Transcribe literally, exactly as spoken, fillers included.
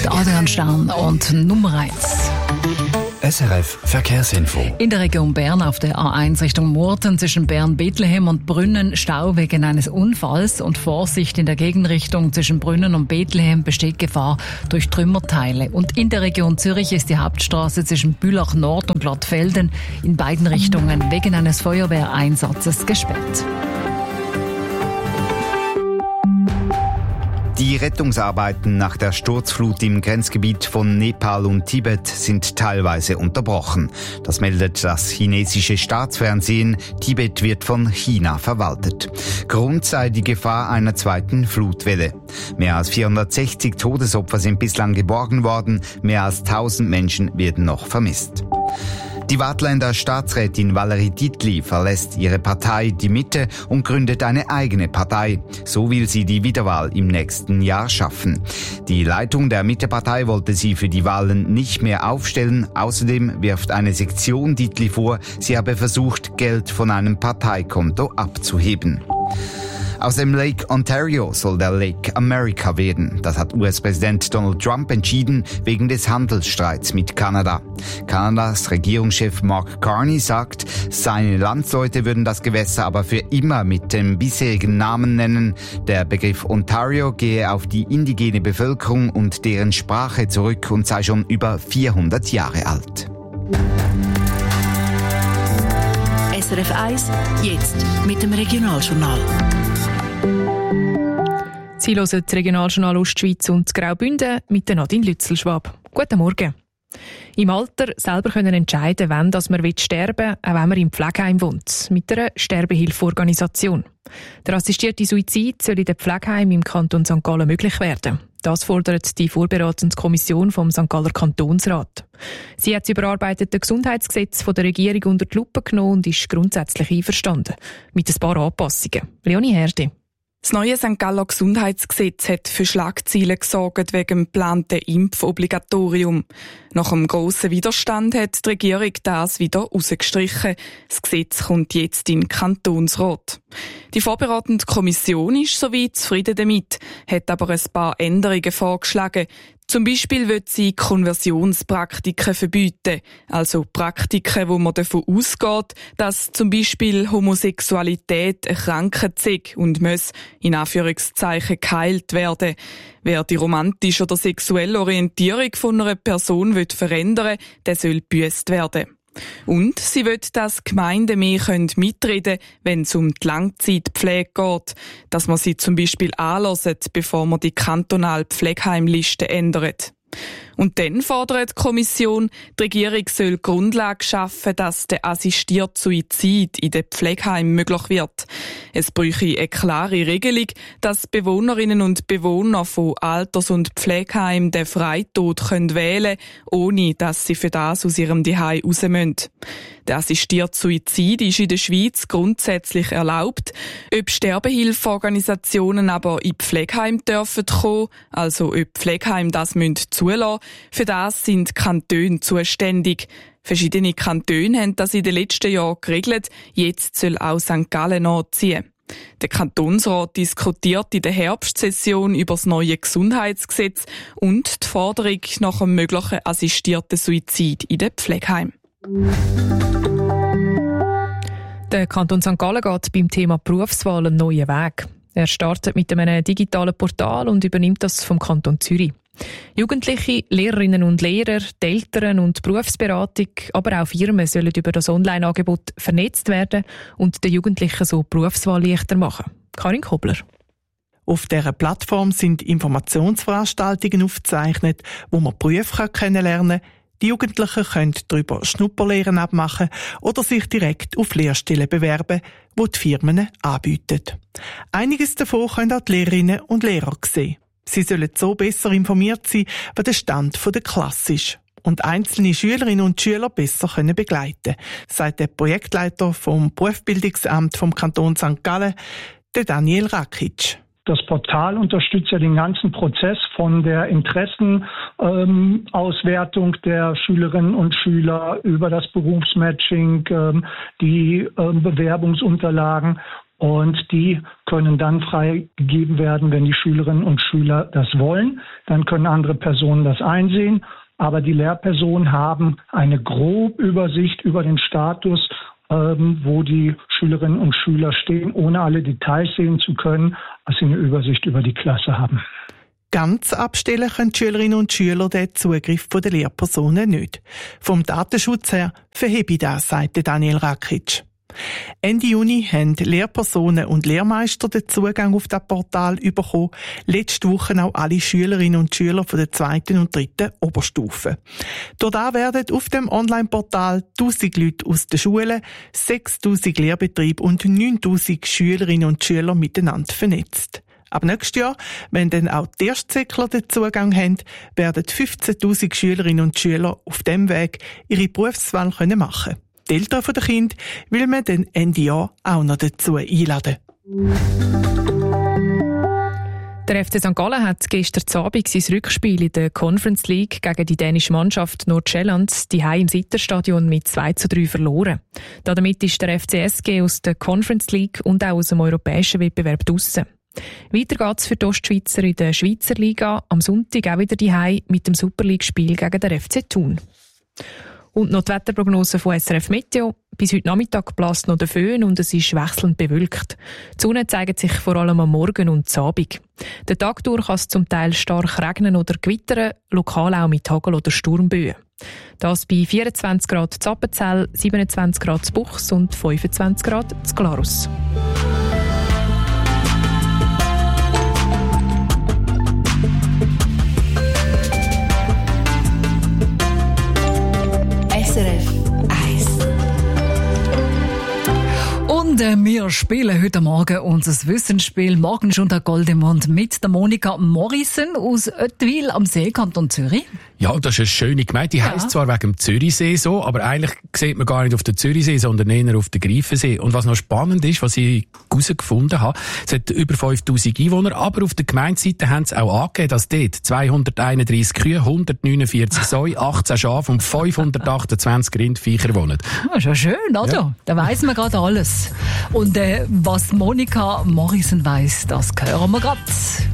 Der Adrian Stern und Nummer eins. S R F Verkehrsinfo. In der Region Bern auf der A eins Richtung Murten zwischen Bern-Bethlehem und Brünnen Stau wegen eines Unfalls und Vorsicht in der Gegenrichtung zwischen Brünnen und Bethlehem besteht Gefahr durch Trümmerteile. Und in der Region Zürich ist die Hauptstraße zwischen Bülach Nord und Glattfelden in beiden Richtungen wegen eines Feuerwehreinsatzes gesperrt. Die Rettungsarbeiten nach der Sturzflut im Grenzgebiet von Nepal und Tibet sind teilweise unterbrochen. Das meldet das chinesische Staatsfernsehen. Tibet wird von China verwaltet. Grund sei die Gefahr einer zweiten Flutwelle. Mehr als vierhundertsechzig Todesopfer sind bislang geborgen worden. Mehr als tausend Menschen werden noch vermisst. Die Waadtländer Staatsrätin Valerie Dietli verlässt ihre Partei Die Mitte und gründet eine eigene Partei. So will sie die Wiederwahl im nächsten Jahr schaffen. Die Leitung der Mitte-Partei wollte sie für die Wahlen nicht mehr aufstellen. Außerdem wirft eine Sektion Dietli vor, sie habe versucht, Geld von einem Parteikonto abzuheben. Aus dem Lake Ontario soll der Lake America werden. Das hat U S-Präsident Donald Trump entschieden, wegen des Handelsstreits mit Kanada. Kanadas Regierungschef Mark Carney sagt, seine Landsleute würden das Gewässer aber für immer mit dem bisherigen Namen nennen. Der Begriff Ontario gehe auf die indigene Bevölkerung und deren Sprache zurück und sei schon über vierhundert Jahre alt. S R F eins, jetzt mit dem Regionaljournal. Sie hören das Regionaljournal Ostschweiz und das Graubünden mit der Nadine Lützelschwab. Guten Morgen. Im Alter selber können entscheiden, wann dass man sterben will, auch wenn man im Pflegeheim wohnt, mit einer Sterbehilfeorganisation. Der assistierte Suizid soll in den Pflegeheimen im Kanton Sankt Gallen möglich werden. Das fordert die vorberatende Kommission vom Sankt Galler Kantonsrat. Sie hat das überarbeitete Gesundheitsgesetz von der Regierung unter die Lupe genommen und ist grundsätzlich einverstanden. Mit ein paar Anpassungen. Leonie Herde. Das neue Sankt Galler Gesundheitsgesetz hat für Schlagzeilen gesorgt wegen dem geplanten Impfobligatorium. Nach einem grossen Widerstand hat die Regierung das wieder rausgestrichen. Das Gesetz kommt jetzt in den Kantonsrat. Die vorberatende Kommission ist soweit zufrieden damit, hat aber ein paar Änderungen vorgeschlagen. Zum Beispiel will sie Konversionspraktiken verbieten, also Praktiken, wo man davon ausgeht, dass zum Beispiel Homosexualität eine Krankheit sei und muss in Anführungszeichen geheilt werden. Wer die romantische oder sexuelle Orientierung von einer Person will verändern will, der soll gebüsst werden. Und sie will, dass Gemeinden mehr mitreden können, wenn es um die Langzeitpflege geht, dass man sie zum Beispiel anhört, bevor man die kantonale Pflegeheimliste ändert. Und dann fordert die Kommission, die Regierung soll Grundlage schaffen, dass der assistierte Suizid in den Pflegeheimen möglich wird. Es bräuchte eine klare Regelung, dass Bewohnerinnen und Bewohner von Alters- und Pflegeheimen den Freitod wählen können, ohne dass sie für das aus ihrem Zuhause raus müssen. Der assistierte Suizid ist in der Schweiz grundsätzlich erlaubt. Ob Sterbehilfeorganisationen aber in Pflegeheim dürfen kommen, also ob Pflegeheim das müssen zulassen, für das sind die Kantone zuständig. Verschiedene Kantone haben das in den letzten Jahren geregelt. Jetzt soll auch Sankt Gallen nachziehen. Der Kantonsrat diskutiert in der Herbstsession über das neue Gesundheitsgesetz und die Forderung nach einem möglichen assistierten Suizid in den Pflegeheimen. Der Kanton Sankt Gallen geht beim Thema Berufswahl einen neuen Weg. Er startet mit einem digitalen Portal und übernimmt das vom Kanton Zürich. Jugendliche, Lehrerinnen und Lehrer, die Eltern und die Berufsberatung, aber auch Firmen sollen über das Online-Angebot vernetzt werden und den Jugendlichen so die Berufswahl leichter machen. Karin Kobler. Auf dieser Plattform sind Informationsveranstaltungen aufgezeichnet, wo man Berufe kennenlernen kann. Die Jugendlichen können darüber Schnupperlehren abmachen oder sich direkt auf Lehrstellen bewerben, die die Firmen anbieten. Einiges davon können auch die Lehrerinnen und Lehrer sehen. Sie sollen so besser informiert sein, was der Stand der Klasse ist und einzelne Schülerinnen und Schüler besser können begleiten, sagt der Projektleiter vom Berufsbildungsamt vom Kanton Sankt Gallen, der Daniel Rakic. Das Portal unterstützt ja den ganzen Prozess von der Interessenauswertung ähm, der Schülerinnen und Schüler über das Berufsmatching, ähm, die ähm, Bewerbungsunterlagen. Und die können dann freigegeben werden, wenn die Schülerinnen und Schüler das wollen. Dann können andere Personen das einsehen. Aber die Lehrpersonen haben eine grobe Übersicht über den Status, ähm, wo die Schülerinnen und Schüler stehen, ohne alle Details sehen zu können, dass sie eine Übersicht über die Klasse haben. Ganz abstellen können die Schülerinnen und Schüler den Zugriff der Lehrpersonen nicht. Vom Datenschutz her verhebe ich das, sagte Daniel Rakic. Ende Juni haben Lehrpersonen und Lehrmeister den Zugang auf das Portal bekommen. Letzte Woche auch alle Schülerinnen und Schüler von der zweiten und dritten Oberstufe. Dort werden auf dem Online-Portal tausend Leute aus den Schulen, sechstausend Lehrbetriebe und neuntausend Schülerinnen und Schüler miteinander vernetzt. Ab nächstes Jahr, wenn dann auch die Erstzäckler den Zugang haben, werden fünfzehntausend Schülerinnen und Schüler auf dem Weg ihre Berufswahl machen können. Die Eltern der Kinder will man dann Ende Jahr auch noch dazu einladen. Der F C Sankt Gallen hat gestern Abend sein Rückspiel in der Conference League gegen die dänische Mannschaft Nordsjælland die Heim im Sitterstadion mit zwei zu drei verloren. Damit ist der F C S G aus der Conference League und auch aus dem europäischen Wettbewerb draussen. Weiter geht's für die Ostschweizer in der Schweizer Liga am Sonntag auch wieder die Heim mit dem Super League-Spiel gegen den F C Thun. Und noch die Wetterprognose von S R F Meteo. Bis heute Nachmittag bläst noch der Föhn und es ist wechselnd bewölkt. Die Sonne zeigt sich vor allem am Morgen und am Abend. Den Tag durch kann es zum Teil stark regnen oder gewittern, lokal auch mit Hagel- oder Sturmböen. Das bei vierundzwanzig Grad zu Appenzell, siebenundzwanzig Grad zu Buchs und fünfundzwanzig Grad zu Glarus. S R F eins. Und äh, wir spielen heute Morgen unser Wissensspiel «Morgen schon der Goldemond» mit der Monika Morrison aus Oetwil am See, Kanton Zürich. Ja, das ist eine schöne Gemeinde. Die heisst ja zwar wegen dem Zürichsee so, aber eigentlich sieht man gar nicht auf den Zürichsee, sondern eher auf den Greifensee. Und was noch spannend ist, was ich herausgefunden habe, es hat über fünftausend Einwohner, aber auf der Gemeindeseite haben sie auch angegeben, dass dort zweihunderteinunddreissig Kühe, hundertneunundvierzig Säue, achtzehn Schafe und fünfhundertachtundzwanzig Rindviecher wohnen. Das ist ja schön, oder? Ja. Da weiss man gerade alles. Und äh, was Monika Morrison weiss, das hören wir gerade.